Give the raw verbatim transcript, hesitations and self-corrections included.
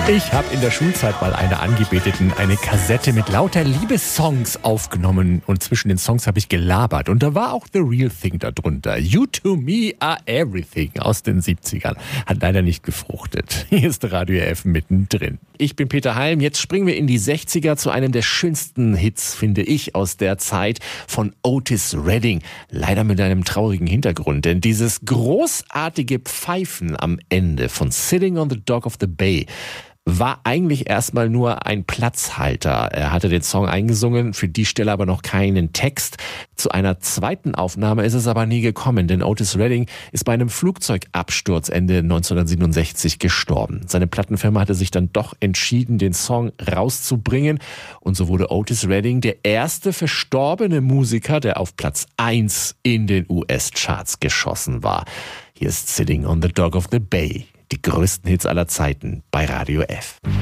Ich habe in der Schulzeit mal einer Angebeteten eine Kassette mit lauter Liebessongs aufgenommen und zwischen den Songs habe ich gelabert und da war auch The Real Thing darunter. You to me are everything aus den siebzigern. Hat leider nicht gefruchtet. Hier ist Radio F mittendrin. Ich bin Peter Heim. Jetzt springen wir in die sechziger zu einem der schönsten Hits, finde ich, aus der Zeit von Otis Redding. Leider mit einem traurigen Hintergrund, denn dieses großartige Pfeifen am Ende von Sitting on the Dock of the Bay war eigentlich erstmal nur ein Platzhalter. Er hatte den Song eingesungen, für die Stelle aber noch keinen Text. Zu einer zweiten Aufnahme ist es aber nie gekommen, denn Otis Redding ist bei einem Flugzeugabsturz Ende neunzehnhundertsiebenundsechzig gestorben. Seine Plattenfirma hatte sich dann doch entschieden, den Song rauszubringen und so wurde Otis Redding der erste verstorbene Musiker, der auf Platz eins in den U S-Charts geschossen war. Hier ist Sitting on the Dock of the Bay. Die größten Hits aller Zeiten bei Radio F.